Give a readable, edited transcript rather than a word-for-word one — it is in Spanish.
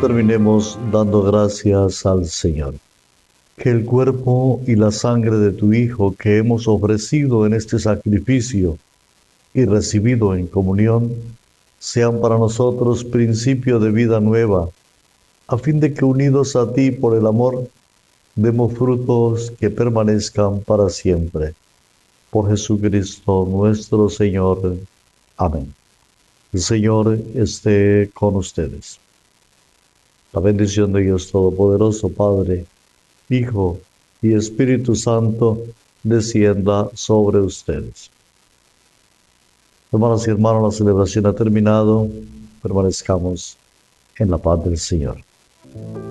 terminemos dando gracias al Señor. Que el cuerpo y la sangre de tu Hijo que hemos ofrecido en este sacrificio y recibido en comunión sean para nosotros principio de vida nueva, a fin de que unidos a ti por el amor, demos frutos que permanezcan para siempre. Por Jesucristo nuestro Señor. Amén. El Señor esté con ustedes. La bendición de Dios Todopoderoso, Padre, Hijo y Espíritu Santo, descienda sobre ustedes. Hermanas y hermanos, la celebración ha terminado. Permanezcamos en la paz del Señor.